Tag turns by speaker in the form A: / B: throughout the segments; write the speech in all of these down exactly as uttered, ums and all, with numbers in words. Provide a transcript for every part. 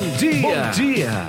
A: dia! Bom dia!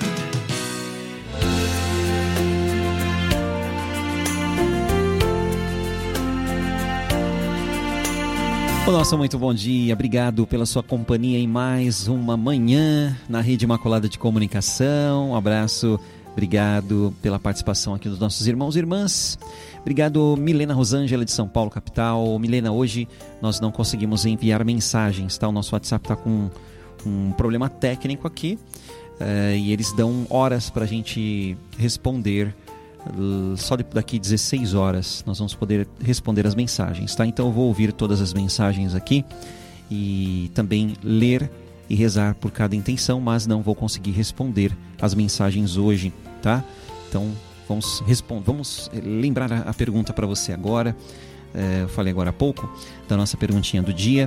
B: O nosso muito bom dia, obrigado pela sua companhia em mais uma manhã na Rede Imaculada de Comunicação. Um abraço, obrigado pela participação aqui dos nossos irmãos e irmãs. Obrigado, Milena Rosângela de São Paulo, capital. Milena, hoje nós não conseguimos enviar mensagens, tá? O nosso WhatsApp está com um problema técnico aqui uh, e eles dão horas para a gente responder. Só daqui dezesseis horas nós vamos poder responder as mensagens, tá? Então eu vou ouvir todas as mensagens aqui e também ler e rezar por cada intenção, mas não vou conseguir responder as mensagens hoje, tá? Então vamos, respond... vamos lembrar a, a pergunta para você agora. É, eu falei agora há pouco da nossa perguntinha do dia.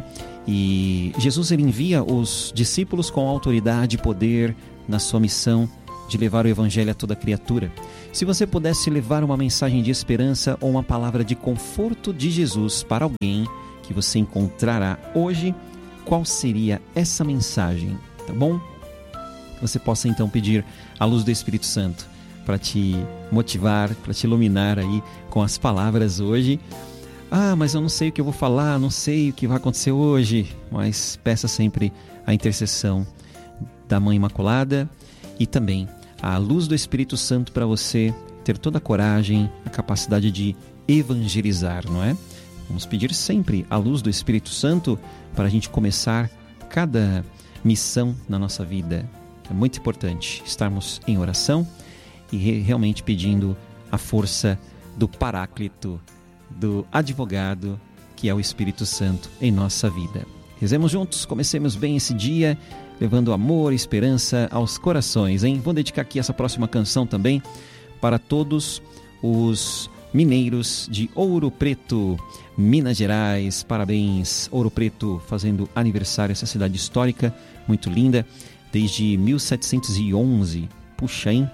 B: E Jesus, ele envia os discípulos com autoridade e poder na sua missão de levar o evangelho a toda criatura. Se você pudesse levar uma mensagem de esperança ou uma palavra de conforto de Jesus para alguém que você encontrará hoje, qual seria essa mensagem? Tá bom? Você possa então pedir a luz do Espírito Santo para te motivar, para te iluminar aí com as palavras hoje. Ah, mas eu não sei o que eu vou falar, não sei o que vai acontecer hoje. Mas peça sempre a intercessão da Mãe Imaculada e também a luz do Espírito Santo para você ter toda a coragem, a capacidade de evangelizar, não é? Vamos pedir sempre a luz do Espírito Santo para a gente começar cada missão na nossa vida. É muito importante estarmos em oração e realmente pedindo a força do Paráclito, do advogado, que é o Espírito Santo em nossa vida. Rezemos juntos, comecemos bem esse dia, levando amor e esperança aos corações, hein? Vou dedicar aqui essa próxima canção também para todos os mineiros de Ouro Preto, Minas Gerais. Parabéns, Ouro Preto, fazendo aniversário, essa cidade histórica, muito linda, desde mil setecentos e onze. Puxa, hein?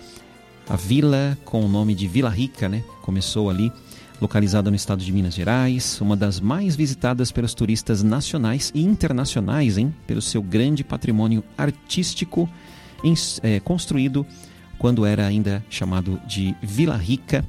B: A vila com o nome de Vila Rica, né? Começou ali, localizada no estado de Minas Gerais, uma das mais visitadas pelos turistas nacionais e internacionais, hein? Pelo seu grande patrimônio artístico, em, é, construído quando era ainda chamado de Vila Rica,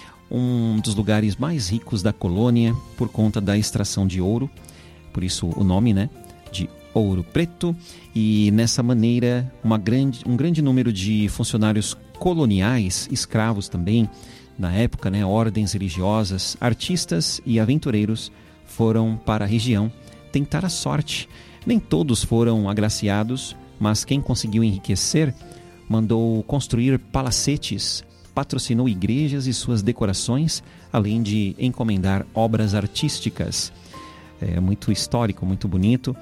B: um dos lugares mais ricos da colônia por conta da extração de ouro, por isso o nome, né, de Ouro Preto. E nessa maneira uma grande, um grande número de funcionários coloniais, escravos também, na época, né, ordens religiosas, artistas e aventureiros foram para a região tentar a sorte. Nem todos foram agraciados, mas quem conseguiu enriquecer mandou construir palacetes, patrocinou igrejas e suas decorações, além de encomendar obras artísticas. É muito histórico, muito bonito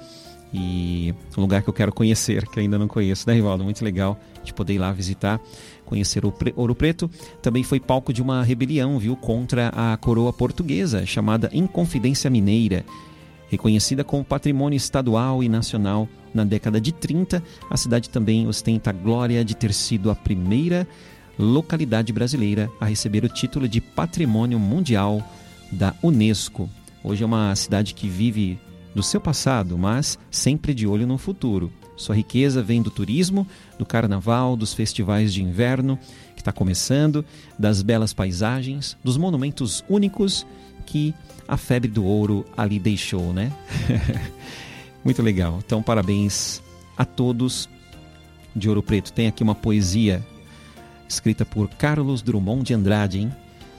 B: e um lugar que eu quero conhecer, que ainda não conheço, né, Rivaldo? Muito legal de poder ir lá visitar, conhecer Ouro Preto. Também foi palco de uma rebelião, viu, contra a coroa portuguesa, chamada Inconfidência Mineira. Reconhecida como patrimônio estadual e nacional na década de trinta, a cidade também ostenta a glória de ter sido a primeira localidade brasileira a receber o título de Patrimônio Mundial da Unesco. Hoje é uma cidade que vive do seu passado, mas sempre de olho no futuro. Sua riqueza vem do turismo, do carnaval, dos festivais de inverno, que está começando, das belas paisagens, dos monumentos únicos que a febre do ouro ali deixou, né? Muito legal. Então, parabéns a todos de Ouro Preto. Tem aqui uma poesia escrita por Carlos Drummond de Andrade, hein?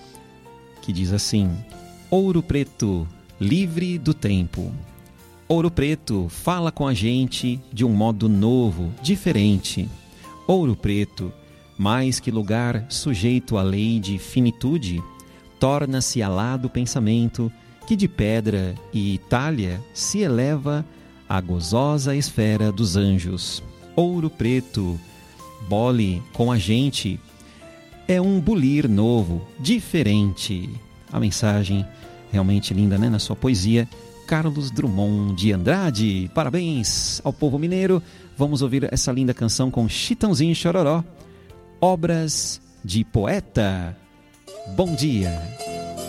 B: Que diz assim: Ouro Preto, livre do tempo. Ouro Preto, fala com a gente de um modo novo, diferente. Ouro Preto, mais que lugar sujeito à lei de finitude, torna-se alado pensamento que de pedra e talha se eleva à gozosa esfera dos anjos. Ouro Preto, bole com a gente, é um bulir novo, diferente. A mensagem realmente linda, né? Na sua poesia, Carlos Drummond de Andrade. Parabéns ao povo mineiro. Vamos ouvir essa linda canção com Chitãozinho e Chororó, Obras de Poeta. Bom dia.